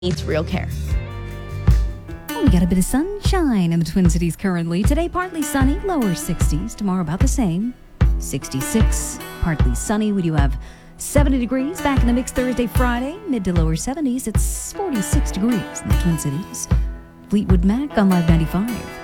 needs real care. We got a bit of sunshine in the Twin Cities currently. Today, partly sunny, lower 60s. Tomorrow, about the same, 66. Partly sunny. We do have 70 degrees back in the mix Thursday, Friday. Mid to lower 70s. It's 46 degrees in the Twin Cities. Fleetwood Mac on Live 95.